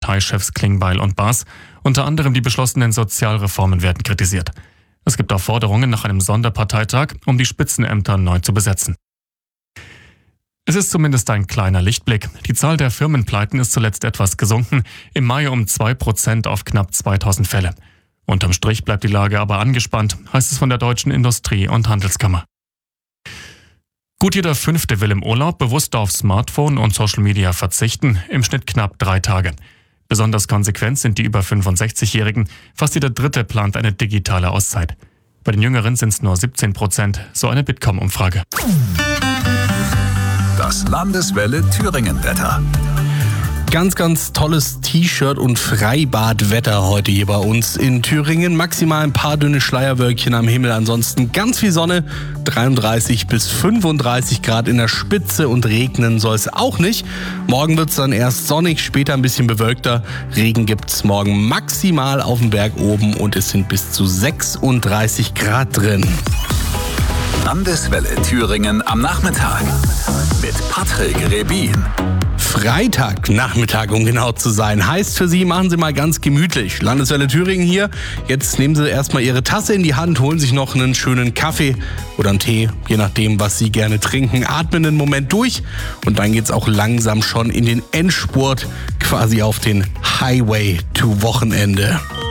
Parteichefs Klingbeil und Baas. Unter anderem die beschlossenen Sozialreformen werden kritisiert. Es gibt auch Forderungen nach einem Sonderparteitag, um die Spitzenämter neu zu besetzen. Es ist zumindest ein kleiner Lichtblick. Die Zahl der Firmenpleiten ist zuletzt etwas gesunken, im Mai um 2% auf knapp 2000 Fälle. Unterm Strich bleibt die Lage aber angespannt, heißt es von der Deutschen Industrie- und Handelskammer. Gut jeder Fünfte will im Urlaub bewusst auf Smartphone und Social Media verzichten, im Schnitt knapp 3 Tage. Besonders konsequent sind die über 65-Jährigen, fast jeder Dritte plant eine digitale Auszeit. Bei den Jüngeren sind es nur 17%, so eine Bitkom-Umfrage. Das Landeswelle Thüringen-Wetter. Ganz, ganz tolles T-Shirt- und Freibadwetter heute hier bei uns in Thüringen. Maximal ein paar dünne Schleierwölkchen am Himmel, ansonsten ganz viel Sonne. 33 bis 35 Grad in der Spitze und regnen soll es auch nicht. Morgen wird es dann erst sonnig, später ein bisschen bewölkter. Regen gibt es morgen maximal auf dem Berg oben und es sind bis zu 36 Grad drin. Landeswelle Thüringen am Nachmittag mit Patrick Rebin. Freitagnachmittag, um genau zu sein. Heißt für Sie, machen Sie mal ganz gemütlich. Landeswelle Thüringen hier. Jetzt nehmen Sie erstmal Ihre Tasse in die Hand, holen sich noch einen schönen Kaffee oder einen Tee, je nachdem, was Sie gerne trinken. Atmen einen Moment durch und dann geht's auch langsam schon in den Endspurt, quasi auf den Highway to Wochenende.